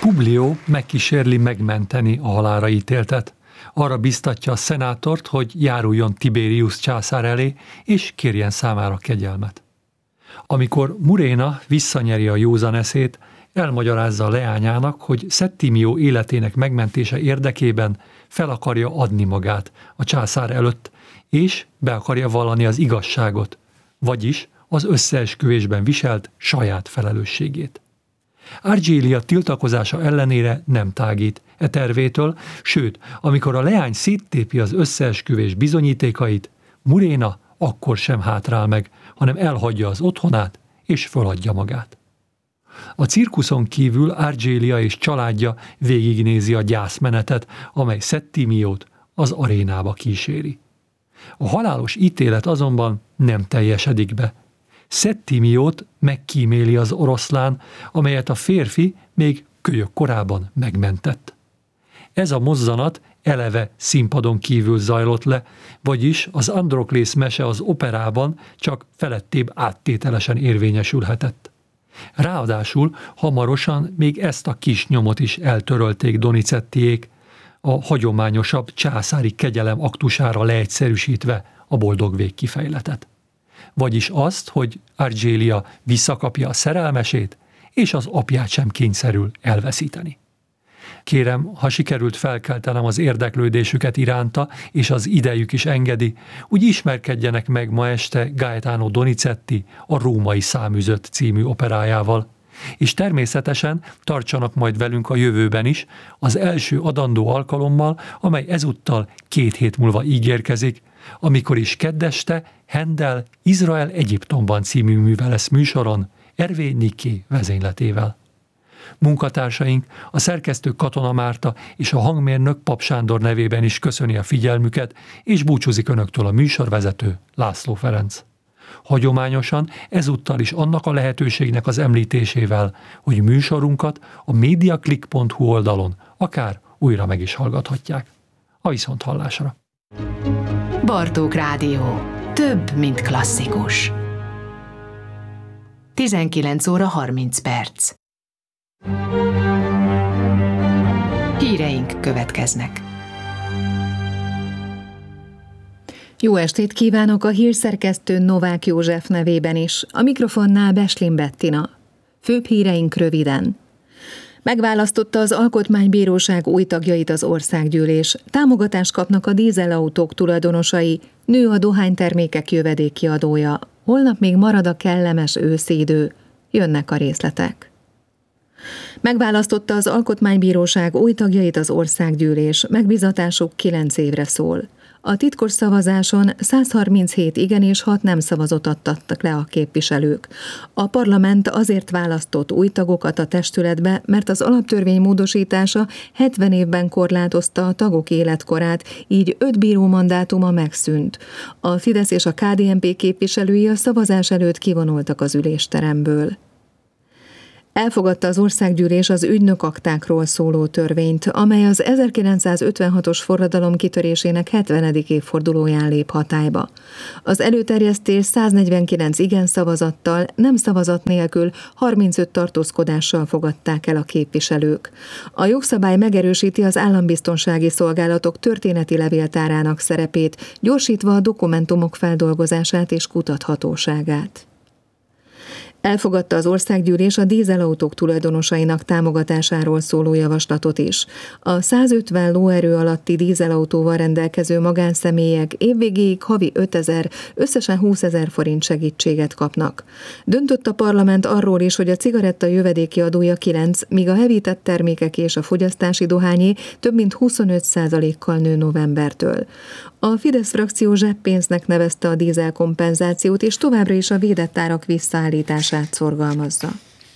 Publio megkísérli megmenteni a halálra ítéltet. Arra biztatja a szenátort, hogy járuljon Tiberius császár elé, és kérjen számára kegyelmet. Amikor Muréna visszanyeri a józan eszét, elmagyarázza a leányának, hogy Septimio életének megmentése érdekében fel akarja adni magát a császár előtt, és be akarja vallani az igazságot, vagyis az összeesküvésben viselt saját felelősségét. Argelia tiltakozása ellenére nem tágít e tervétől, sőt, amikor a leány széttépi az összeesküvés bizonyítékait, Muréna akkor sem hátrál meg, hanem elhagyja az otthonát és föladja magát. A cirkuszon kívül Argelia és családja végignézi a gyászmenetet, amely Septimiót az arénába kíséri. A halálos ítélet azonban nem teljesedik be. Septimiót megkíméli az oroszlán, amelyet a férfi még kölyök korában megmentett. Ez a mozzanat eleve színpadon kívül zajlott le, vagyis az Androklész mese az operában csak felettébb áttételesen érvényesülhetett. Ráadásul hamarosan még ezt a kis nyomot is eltörölték Donizettiék, a hagyományosabb császári kegyelem aktusára leegyszerűsítve a boldog végkifejletet. Vagyis azt, hogy Argelia visszakapja a szerelmesét, és az apját sem kényszerül elveszíteni. Kérem, ha sikerült felkeltenem az érdeklődésüket iránta, és az idejük is engedi, úgy ismerkedjenek meg ma este Gaetano Donizetti a Római Száműzött című operájával, és természetesen tartsanak majd velünk a jövőben is, az első adandó alkalommal, amely ezúttal 2 hét múlva ígérkezik, amikor is keddeste Handel Izrael Egyiptomban című műve lesz műsoron, Hervé Niké vezényletével. Munkatársaink, a szerkesztő Katona Márta és a hangmérnök Pap Sándor nevében is köszöni a figyelmüket, és búcsúzik önöktől a műsorvezető László Ferenc. Hagyományosan ezúttal is annak a lehetőségnek az említésével, hogy műsorunkat a mediaclick.hu oldalon akár újra meg is hallgathatják. A viszonthallásra! Bartók Rádió. Több, mint klasszikus. 19 óra 30 perc. Híreink következnek. Jó estét kívánok a hírszerkesztő Novák József nevében is. A mikrofonnál Beslin Bettina. Főbb híreink röviden. Megválasztotta az Alkotmánybíróság új tagjait az Országgyűlés. Támogatást kapnak a dízelautók tulajdonosai. Nő a dohánytermékek jövedéki adója. Holnap még marad a kellemes őszi idő. Jönnek a részletek. Megválasztotta az Alkotmánybíróság új tagjait az Országgyűlés. Megbízatásuk 9 évre szól. A titkos szavazáson 137 igen és 6 nem szavazatot adtak le a képviselők. A parlament azért választott új tagokat a testületbe, mert az alaptörvény módosítása 70 évben korlátozta a tagok életkorát, így 5 bíró mandátuma megszűnt. A Fidesz és a KDNP képviselői a szavazás előtt kivonultak az ülésteremből. Elfogadta az Országgyűlés az ügynökaktákról szóló törvényt, amely az 1956-os forradalom kitörésének 70. évfordulóján lép hatályba. Az előterjesztés 149 igen szavazattal, nem szavazat nélkül 35 tartózkodással fogadták el a képviselők. A jogszabály megerősíti az állambiztonsági szolgálatok történeti levéltárának szerepét, gyorsítva a dokumentumok feldolgozását és kutathatóságát. Elfogadta az Országgyűlés a dízelautók tulajdonosainak támogatásáról szóló javaslatot is. A 150 lóerő alatti dízelautóval rendelkező magánszemélyek évvégéig havi 5000, összesen 20 000 forint segítséget kapnak. Döntött a parlament arról is, hogy a cigaretta jövedéki adója 9, míg a hevített termékek és a fogyasztási dohányé több mint 25%-kal nő novembertől. A Fidesz frakció zseppénznek nevezte a dízelkompenzációt, és továbbra is a védett árak visszaállítását szorgalmazza.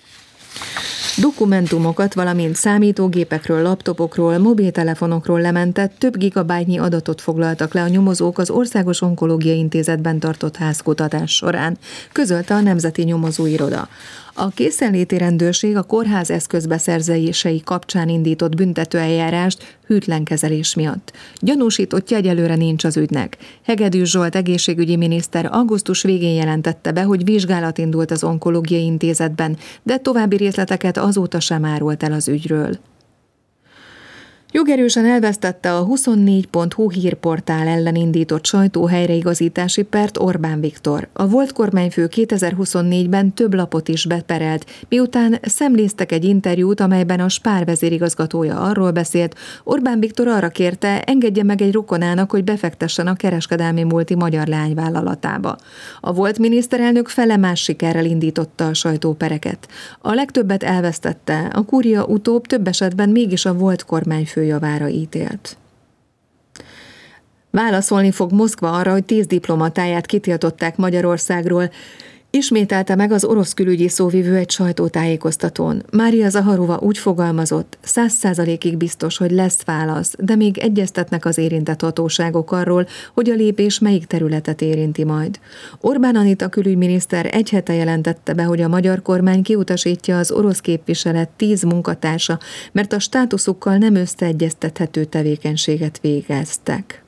Dokumentumokat, valamint számítógépekről, laptopokról, mobiltelefonokról lementett több gigabájtnyi adatot foglaltak le a nyomozók az Országos Onkológiai Intézetben tartott házkutatás során, közölte a Nemzeti Nyomozóiroda. A készenléti rendőrség a kórház eszközbeszerzései kapcsán indított büntetőeljárást hűtlen kezelés miatt. Gyanúsítottja egyelőre nincs az ügynek. Hegedűs Zsolt egészségügyi miniszter augusztus végén jelentette be, hogy vizsgálat indult az onkológiai intézetben, de további részleteket azóta sem árolt el az ügyről. Jogerősen elvesztette a 24.hu hírportál ellen indított sajtóhelyreigazítási pert Orbán Viktor. A volt kormányfő 2024-ben több lapot is beperelt, miután szemléztek egy interjút, amelyben a Spar vezérigazgatója arról beszélt, Orbán Viktor arra kérte, engedje meg egy rokonának, hogy befektessen a kereskedelmi multi magyar leányvállalatába. A volt miniszterelnök fele más sikerrel indította a sajtópereket. A legtöbbet elvesztette, a kúria utóbb több esetben mégis a volt kormányfő javára ítélt. Válaszolni fog Moszkva arra, hogy 10 diplomatáját kitiltották Magyarországról, ismételte meg az orosz külügyi szóvivő egy sajtótájékoztatón. Mária Zaharova úgy fogalmazott, 100%-ig biztos, hogy lesz válasz, de még egyeztetnek az érintett hatóságok arról, hogy a lépés melyik területet érinti majd. Orbán Anita külügyminiszter egy hete jelentette be, hogy a magyar kormány kiutasítja az orosz képviselet 10 munkatársa, mert a státuszukkal nem összeegyeztethető tevékenységet végeztek.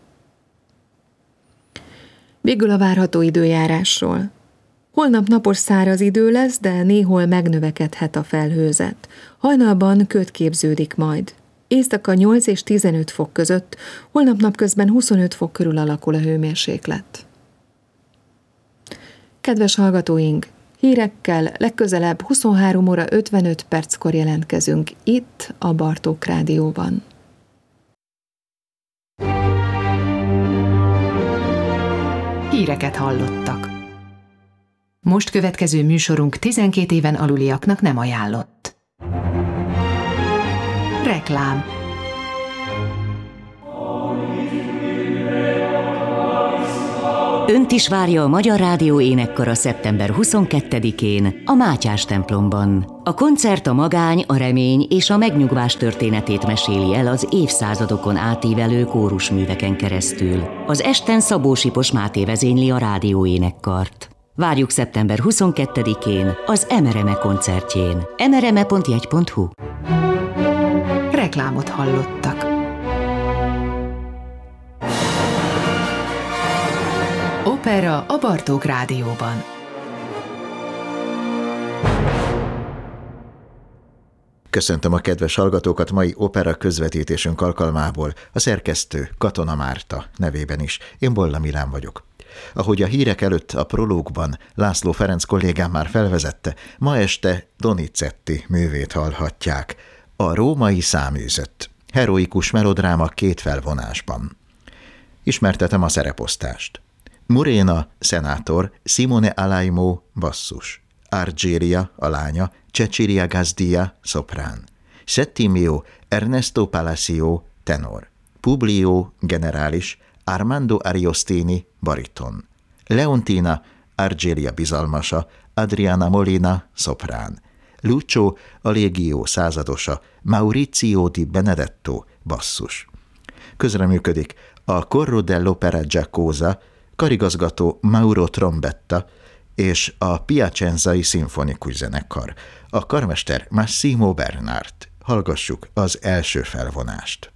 Végül a várható időjárásról. Holnap napos száraz idő lesz, de néhol megnövekedhet a felhőzet. Hajnalban köd képződik majd. Éjszaka 8 és 15 fok között, holnap napközben 25 fok körül alakul a hőmérséklet. Kedves hallgatóink, hírekkel legközelebb 23 óra 55 perckor jelentkezünk itt a Bartók Rádióban. Híreket hallottak. Most következő műsorunk 12 éven aluliaknak nem ajánlott. Reklám. Önt is várja a Magyar Rádió énekkara szeptember 22-én a Mátyás templomban. A koncert a magány, a remény és a megnyugvás történetét meséli el az évszázadokon átívelő kórusműveken keresztül. Az esten Szabó Sipos Máté vezényli a rádió énekkart. Várjuk szeptember 22-én az Emereme koncertjén. emereme.jegy.hu. Reklámot hallottak. Opera a Bartók Rádióban. Köszöntöm a kedves hallgatókat mai opera közvetítésünk alkalmából, a szerkesztő Katona Márta nevében is. Én Bolla Milán vagyok. Ahogy a hírek előtt a prológban László Ferenc kollégám már felvezette, ma este Donizetti művét hallhatják. A Római száműzött. Heroikus melodráma 2 felvonásban. Ismertetem a szereposztást. Murena, szenátor, Simone Alaimo, basszus. Argeria, a lánya, Cecilia Gazdia, szoprán. Settimio, Ernesto Palacio, tenor. Publio, generális, Armando Ariostini, bariton. Leontina, Argelia bizalmasa, Adriana Molina, szoprán. Lucio, a légió századosa, Maurizio di Benedetto, basszus. Közreműködik a Corro dell'Opera Giacosa, karigazgató Mauro Trombetta és a Piacenzai Szimfonikus Zenekar, a karmester Massimo Bernard. Hallgassuk az első felvonást.